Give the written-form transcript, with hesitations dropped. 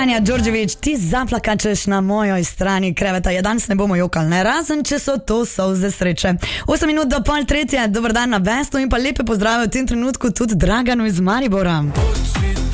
Tanja Đorđević, ti zaplakačeš na mojoj strani kreveta. Ja, danes ne bomo jokali, ne, razen če so to solze sreče. 8 minut do 2:30, dober dan na Vestu in pa lepe pozdrave v tem trenutku tudi Draganu iz Maribora.